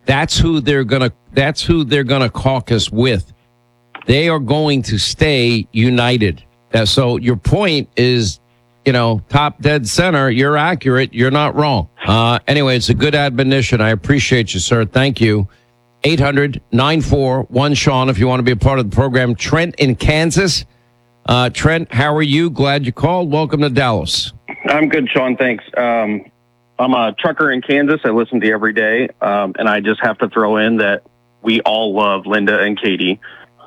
That's who they're gonna caucus with. They are going to stay united. So your point is, top dead center. You're accurate. You're not wrong. Anyway, it's a good admonition. I appreciate you, sir. Thank you. 800-941-SEAN if you want to be a part of the program. Trent in Kansas. Trent, how are you? Glad you called. Welcome to Dallas. I'm good, Sean. Thanks. I'm a trucker in Kansas. I listen to you every day. And I just have to throw in that we all love Linda and Katie.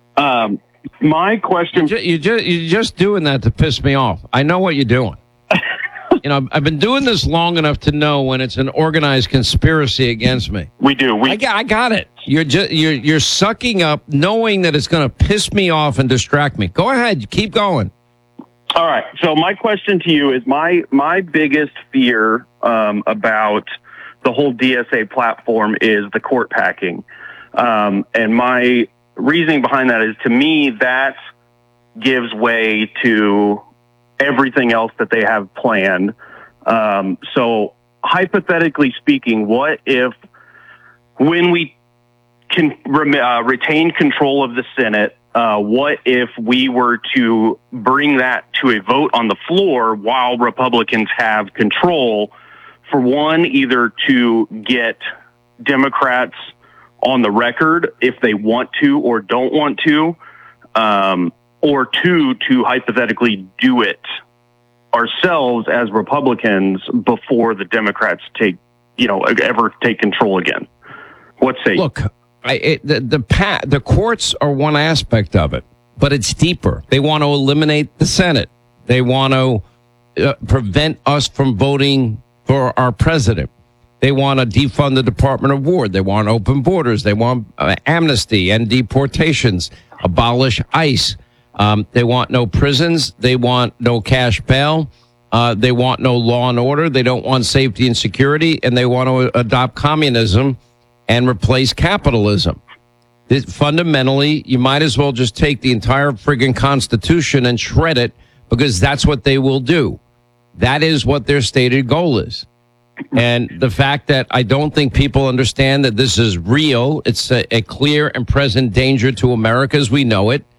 My question... You're just doing that to piss me off. I know what you're doing. I've been doing this long enough to know when it's an organized conspiracy against me. We do. I got it. You're sucking up, knowing that it's going to piss me off and distract me. Go ahead. Keep going. All right. So my question to you is my biggest fear about the whole DSA platform is the court packing. And my reasoning behind that is, to me, that gives way to everything else that they have planned. So hypothetically speaking, what if when we can retain control of the Senate, what if we were to bring that to a vote on the floor while Republicans have control, for one, either to get Democrats on the record if they want to or don't want to, or two, to hypothetically do it ourselves as Republicans before the Democrats ever take control again. What say you? Look, the courts are one aspect of it, but it's deeper. They want to eliminate the Senate. They want to prevent us from voting for our president. They want to defund the Department of War. They want open borders. They want amnesty and deportations, abolish ICE. They want no prisons. They want no cash bail. They want no law and order. They don't want safety and security. And they want to adopt communism and replace capitalism. Fundamentally, you might as well just take the entire friggin' Constitution and shred it, because that's what they will do. That is what their stated goal is. And the fact that I don't think people understand that this is real, it's a clear and present danger to America as we know it.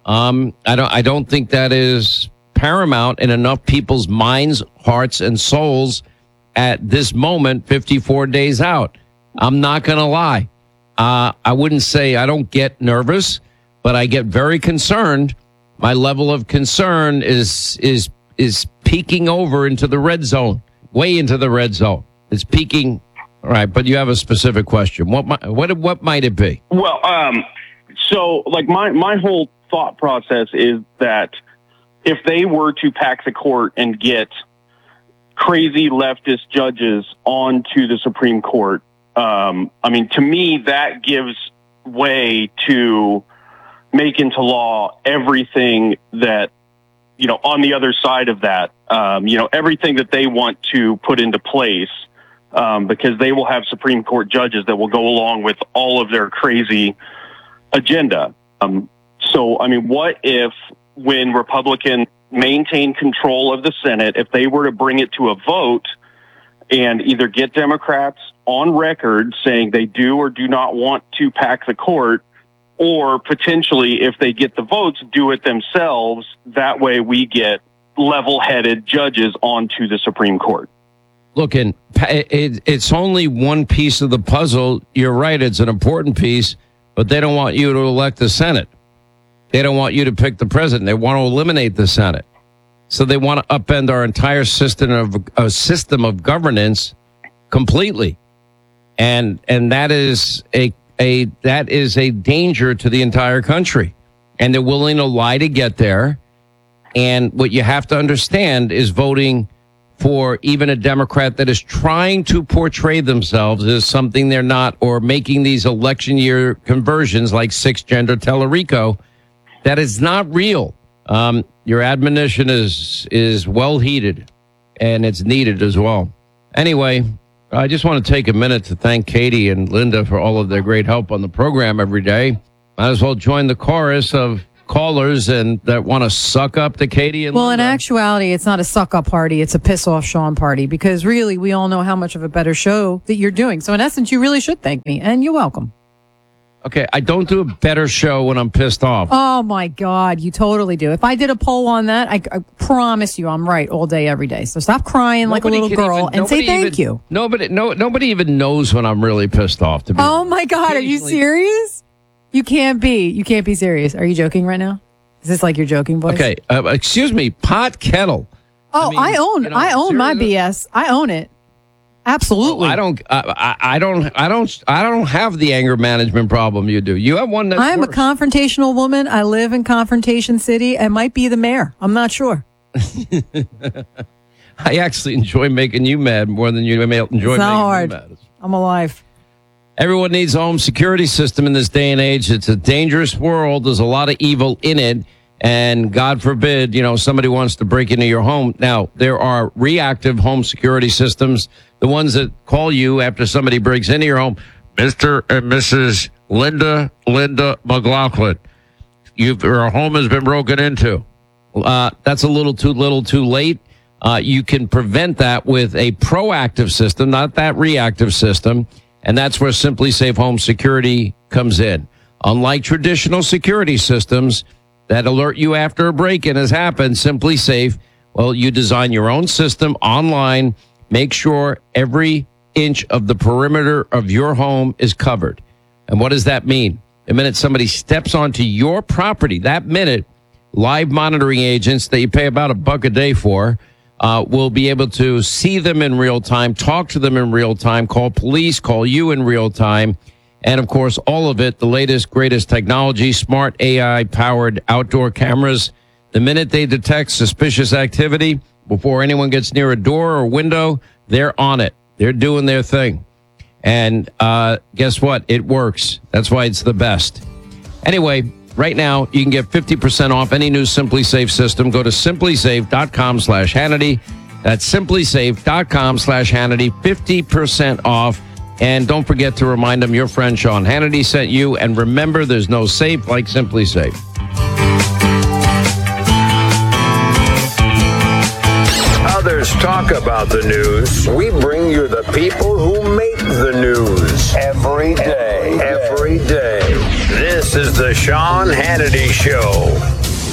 I don't think that is paramount in enough people's minds, hearts, and souls at this moment, 54 days out. I'm not going to lie. I wouldn't say I don't get nervous, but I get very concerned. My level of concern is peeking over into the red zone. Way into the red zone. It's peaking. All right, but you have a specific question. What might it be? Well, so like my whole thought process is that if they were to pack the court and get crazy leftist judges onto the Supreme Court, to me, that gives way to make into law everything that, on the other side of that, everything that they want to put into place, because they will have Supreme Court judges that will go along with all of their crazy agenda. What if, when Republicans maintain control of the Senate, if they were to bring it to a vote and either get Democrats on record saying they do or do not want to pack the court, or potentially, if they get the votes, do it themselves. That way we get level-headed judges onto the Supreme Court. Look, it's only one piece of the puzzle. You're right, it's an important piece, but they don't want you to elect the Senate. They don't want you to pick the president. They want to eliminate the Senate. So they want to upend our entire system of governance completely. And that is a danger to the entire country. And they're willing to lie to get there. And what you have to understand is voting for even a Democrat that is trying to portray themselves as something they're not, or making these election year conversions like 6-gender Tellerico, that is not real. Your admonition is well heeded, and it's needed as well. Anyway, I just want to take a minute to thank Katie and Linda for all of their great help on the program every day. Might as well join the chorus of callers and that want to suck up to Katie and Well, in Linda. actuality, it's not a suck-up party. It's a piss-off Sean party because really, we all know how much of a better show that you're doing. So in essence, you really should thank me, and you're welcome. Okay, I don't do a better show when I'm pissed off. Oh, my God, you totally do. If I did a poll on that, I promise you I'm right all day, every day. So stop crying like a little girl and say thank you. Nobody even knows when I'm really pissed off. To be Oh, my God, are you Occasionally- serious? You can't be. You can't be serious. Are you joking right now? Is this like your joking voice? Okay, excuse me, pot kettle. Oh, I mean, I own my seriously? BS. I own it. Absolutely. I don't have the anger management problem you do. You have one that's I am a worse. confrontational woman. I live in Confrontation City. I might be the mayor. I'm not sure. I actually enjoy making you mad more than you enjoy making It's not hard. me mad. I'm alive. Everyone needs a home security system in this day and age. It's a dangerous world. There's a lot of evil in it. And God forbid, somebody wants to break into your home. Now, there are reactive home security systems, the ones that call you after somebody breaks into your home. Mr. and Mrs. Linda McLaughlin, your home has been broken into. That's a little too late. You can prevent that with a proactive system, not that reactive system. And that's where Simply Safe Home Security comes in. Unlike traditional security systems that alert you after a break-in has happened, Simply Safe, well, you design your own system online. Make sure every inch of the perimeter of your home is covered. And what does that mean? The minute somebody steps onto your property, that minute, live monitoring agents that you pay about $1 a day for will be able to see them in real time, talk to them in real time, call police, call you in real time. And, of course, all of it, the latest, greatest technology, smart AI-powered outdoor cameras. The minute they detect suspicious activity, before anyone gets near a door or window, they're on it. They're doing their thing. And guess what? It works. That's why it's the best. Anyway, right now, you can get 50% off any new Simply Safe system. Go to simplysafe.com/Hannity. That's simplysafe.com/Hannity. 50% off. And don't forget to remind them your friend Sean Hannity sent you. And remember, there's no safe like Simply Safe. Others talk about the news. We bring you the people who make the news every day. Every day. This is the Sean Hannity Show.